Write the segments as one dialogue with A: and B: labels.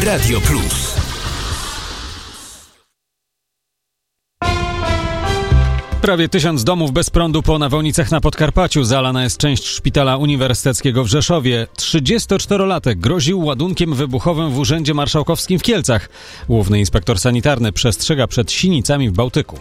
A: Radio Plus.
B: Prawie 1000 domów bez prądu po nawałnicach na Podkarpaciu. Zalana jest część szpitala uniwersyteckiego w Rzeszowie. 34-latek groził ładunkiem wybuchowym w Urzędzie Marszałkowskim w Kielcach. Główny inspektor sanitarny przestrzega przed sinicami w Bałtyku.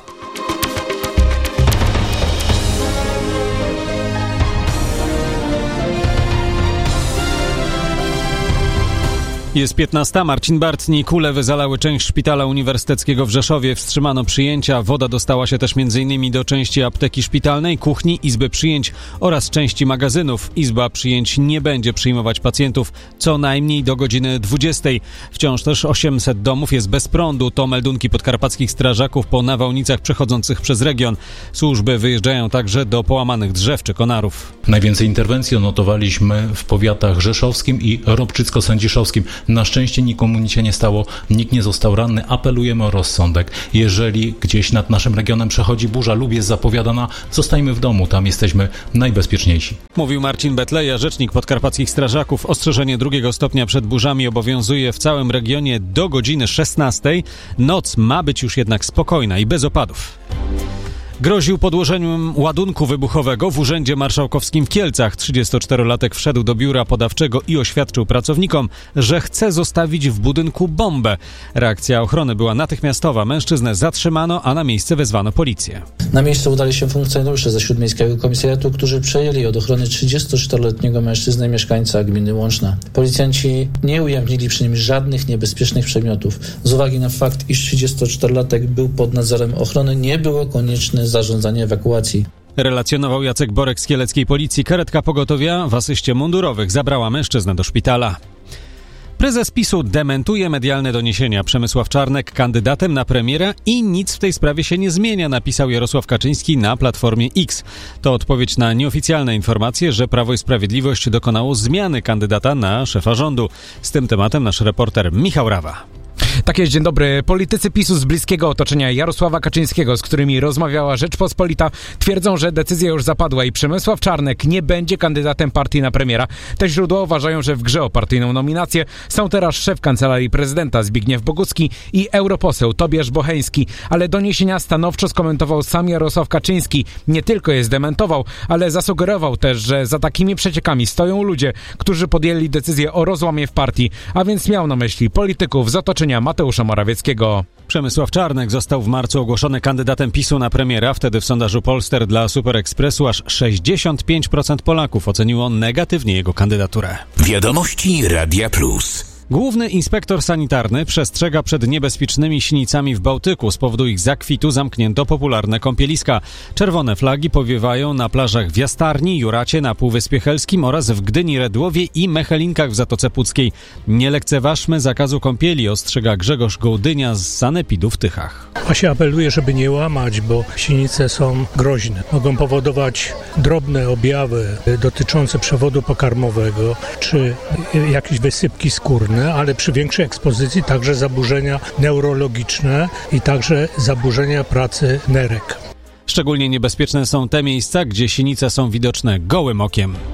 B: Jest 15. Marcin Bartnik. Ulewy zalały część szpitala uniwersyteckiego w Rzeszowie. Wstrzymano przyjęcia. Woda dostała się też m.in. do części apteki szpitalnej, kuchni, izby przyjęć oraz części magazynów. Izba przyjęć nie będzie przyjmować pacjentów co najmniej do godziny 20. Wciąż też 800 domów jest bez prądu. To meldunki podkarpackich strażaków po nawałnicach przechodzących przez region. Służby wyjeżdżają także do połamanych drzew czy konarów.
C: Najwięcej interwencji odnotowaliśmy w powiatach rzeszowskim i ropczycko-sędziszowskim. Na szczęście nikomu nic się nie stało, nikt nie został ranny. Apelujemy o rozsądek. Jeżeli gdzieś nad naszym regionem przechodzi burza lub jest zapowiadana, zostajmy w domu, tam jesteśmy najbezpieczniejsi.
B: Mówił Marcin Betleja, rzecznik podkarpackich strażaków. Ostrzeżenie 2. stopnia przed burzami obowiązuje w całym regionie do godziny 16. Noc ma być już jednak spokojna i bez opadów. Groził podłożeniem ładunku wybuchowego w Urzędzie Marszałkowskim w Kielcach. 34-latek wszedł do biura podawczego i oświadczył pracownikom, że chce zostawić w budynku bombę. Reakcja ochrony była natychmiastowa. Mężczyznę zatrzymano, a na miejsce wezwano policję.
D: Na miejsce udali się funkcjonariusze ze Śródmiejskiego Komisariatu, którzy przejęli od ochrony 34-letniego mężczyznę mieszkańca gminy Łączna. Policjanci nie ujawnili przy nim żadnych niebezpiecznych przedmiotów. Z uwagi na fakt, iż 34-latek był pod nadzorem ochrony, nie było konieczne zarządzanie ewakuacji.
B: Relacjonował Jacek Borek z kieleckiej policji. Karetka pogotowia w asyście mundurowych zabrała mężczyznę do szpitala. Prezes PiS-u dementuje medialne doniesienia. Przemysław Czarnek kandydatem na premiera i nic w tej sprawie się nie zmienia, napisał Jarosław Kaczyński na Platformie X. To odpowiedź na nieoficjalne informacje, że Prawo i Sprawiedliwość dokonało zmiany kandydata na szefa rządu. Z tym tematem nasz reporter Michał Rawa.
E: Tak jest, dzień dobry. Politycy PiS-u z bliskiego otoczenia Jarosława Kaczyńskiego, z którymi rozmawiała Rzeczpospolita, twierdzą, że decyzja już zapadła i Przemysław Czarnek nie będzie kandydatem partii na premiera. Te źródła uważają, że w grze o partyjną nominację są teraz szef Kancelarii Prezydenta Zbigniew Bogucki i europoseł Tobiasz Bocheński. Ale doniesienia stanowczo skomentował sam Jarosław Kaczyński. Nie tylko je zdementował, ale zasugerował też, że za takimi przeciekami stoją ludzie, którzy podjęli decyzję o rozłamie w partii, a więc miał na myśli polityków z otoczenia Mateusza Morawieckiego.
B: Przemysław Czarnek został w marcu ogłoszony kandydatem PiS-u na premiera. Wtedy w sondażu Polster dla Super Expressu aż 65% Polaków oceniło negatywnie jego kandydaturę.
A: Wiadomości Radia Plus.
B: Główny inspektor sanitarny przestrzega przed niebezpiecznymi sinicami w Bałtyku. Z powodu ich zakwitu zamknięto popularne kąpieliska. Czerwone flagi powiewają na plażach w Jastarni, Juracie, na Półwyspie Helskim oraz w Gdyni, Redłowie i Mechelinkach w Zatoce Puckiej. Nie lekceważmy zakazu kąpieli, ostrzega Grzegorz Gołdynia z Sanepidu w Tychach.
F: Właśnie apeluję, żeby nie łamać, bo sinice są groźne. Mogą powodować drobne objawy dotyczące przewodu pokarmowego czy jakieś wysypki skórne, ale przy większej ekspozycji także zaburzenia neurologiczne i także zaburzenia pracy nerek.
B: Szczególnie niebezpieczne są te miejsca, gdzie sinice są widoczne gołym okiem.